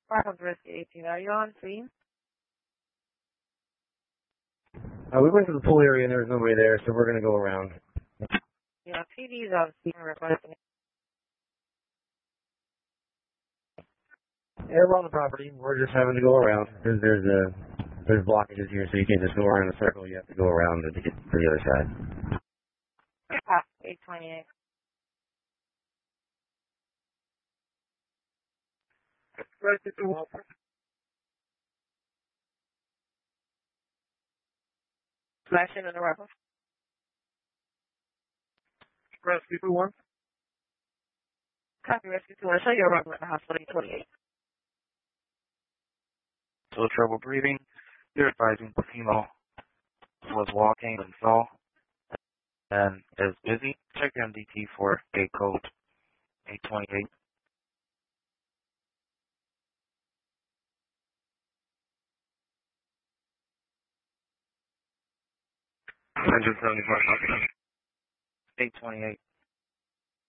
Rockland Rescue 18. Are you on scene? We went to the pool area and there was nobody there, so we're going to go around. Yeah, PD's on scene requesting. Yeah, we're on the property. We're just having to go around because there's blockages here, so you can't just go around in a circle. You have to go around to get to the other side. 828. Flash in the rifle. Rescue 2-1. Copy Rescue 2. Show your rifle at the hospital 828. So trouble breathing. They're advising the female was walking and fell and is busy. Check MDT for a code 828. 828.